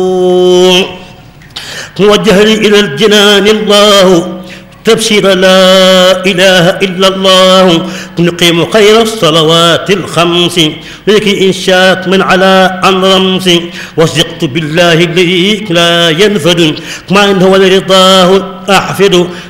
موجه إلى الجنان الله تبشير لا إله إلا الله. نقيم خير الصلوات الخمس لك إن شاءت من على عن رمس. وثقت بالله الذي لا ينفد ما إن هو لرضاه أحفد